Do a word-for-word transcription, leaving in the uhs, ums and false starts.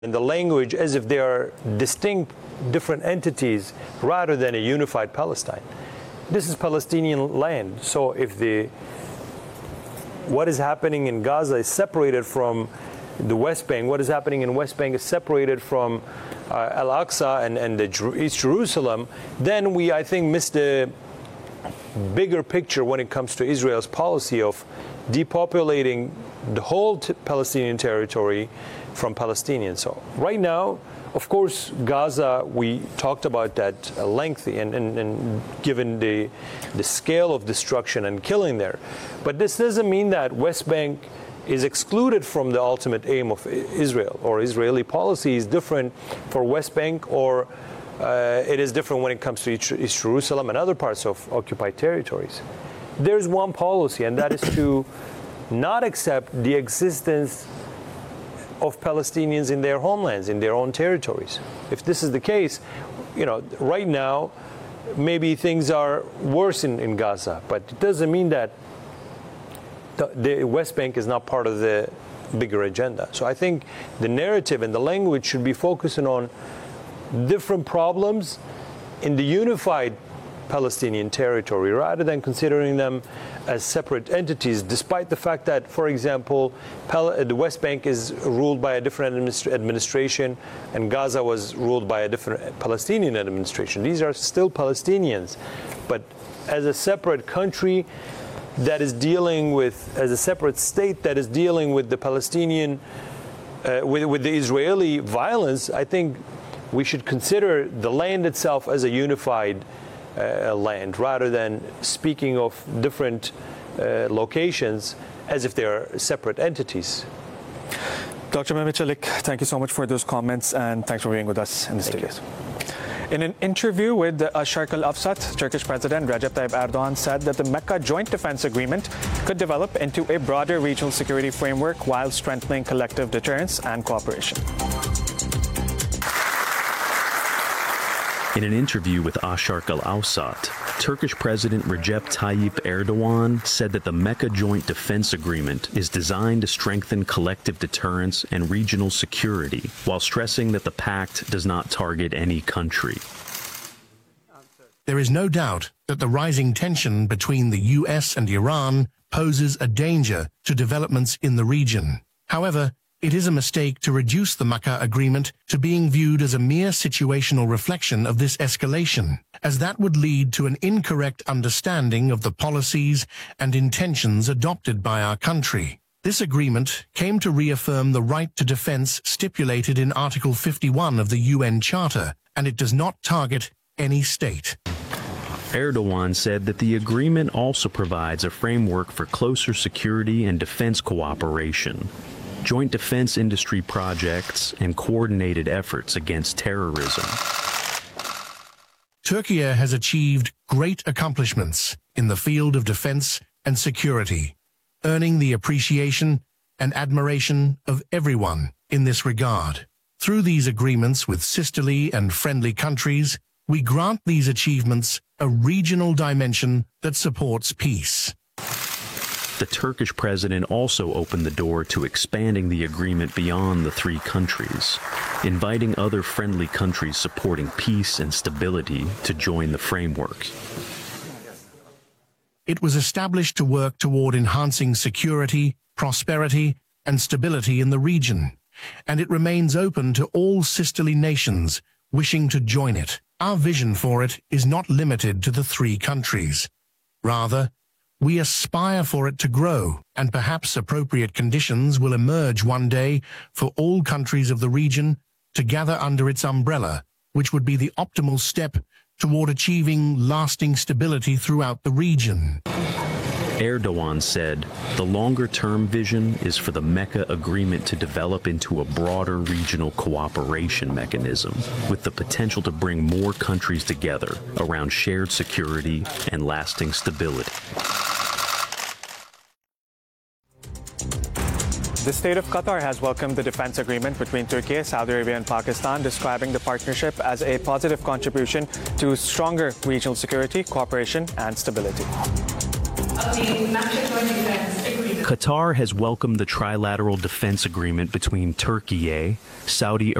in the language as if they are distinct, different entities rather than a unified Palestine. This is Palestinian land. So if the what is happening in Gaza is separated from the West Bank, what is happening in West Bank is separated from uh, Al-Aqsa and, and the Jer- East Jerusalem, then we, I think, miss the bigger picture when it comes to Israel's policy of depopulating the whole t- Palestinian territory from Palestinians. So right now, of course, Gaza, we talked about that uh, lengthy and, and, and given the, the scale of destruction and killing there. But this doesn't mean that West Bank is excluded from the ultimate aim of Israel, or Israeli policy is different for West Bank, or uh, it is different when it comes to East Jerusalem and other parts of occupied territories. There's one policy, and that is to not accept the existence of Palestinians in their homelands, in their own territories. If this is the case, you know, right now, maybe things are worse in, in Gaza, but it doesn't mean that the, the West Bank is not part of the bigger agenda. So I think the narrative and the language should be focusing on different problems in the unified Palestinian territory rather than considering them as separate entities, despite the fact that, for example, Pal- the West Bank is ruled by a different administ- administration and Gaza was ruled by a different Palestinian administration. These are still Palestinians, but as a separate country that is dealing with, as a separate state that is dealing with the Palestinian, uh, with, with the Israeli violence, I think we should consider the land itself as a unified Uh, land rather than speaking of different uh, locations as if they are separate entities. Doctor Mehmet Çelik, thank you so much for those comments and thanks for being with us in the studios. In an interview with Sharq Al-Awsat, Turkish President Recep Tayyip Erdogan said that the Mecca Joint Defense Agreement could develop into a broader regional security framework while strengthening collective deterrence and cooperation. In an interview with Sharq Al-Awsat, Turkish President Recep Tayyip Erdogan said that the Mecca Joint Defense Agreement is designed to strengthen collective deterrence and regional security, while stressing that the pact does not target any country. There is no doubt that the rising tension between the U S and Iran poses a danger to developments in the region. However, it is a mistake to reduce the Mecca Agreement to being viewed as a mere situational reflection of this escalation, as that would lead to an incorrect understanding of the policies and intentions adopted by our country. This agreement came to reaffirm the right to defense stipulated in Article fifty-one of the U N Charter, and it does not target any state. Erdogan said that the agreement also provides a framework for closer security and defense cooperation, joint defense industry projects, and coordinated efforts against terrorism. Turkey has achieved great accomplishments in the field of defense and security, earning the appreciation and admiration of everyone in this regard. Through these agreements with sisterly and friendly countries, we grant these achievements a regional dimension that supports peace. The Turkish president also opened the door to expanding the agreement beyond the three countries, inviting other friendly countries supporting peace and stability to join the framework. It was established to work toward enhancing security, prosperity, and stability in the region, and it remains open to all sisterly nations wishing to join it. Our vision for it is not limited to the three countries. Rather, we aspire for it to grow, and perhaps appropriate conditions will emerge one day for all countries of the region to gather under its umbrella, which would be the optimal step toward achieving lasting stability throughout the region. Erdogan said the longer-term vision is for the Mecca Agreement to develop into a broader regional cooperation mechanism, with the potential to bring more countries together around shared security and lasting stability. The state of Qatar has welcomed the defense agreement between Turkey, Saudi Arabia and Pakistan, describing the partnership as a positive contribution to stronger regional security, cooperation and stability. Of the Mecca Joint Defense Agreement. Qatar has welcomed the trilateral defense agreement between Turkey, Saudi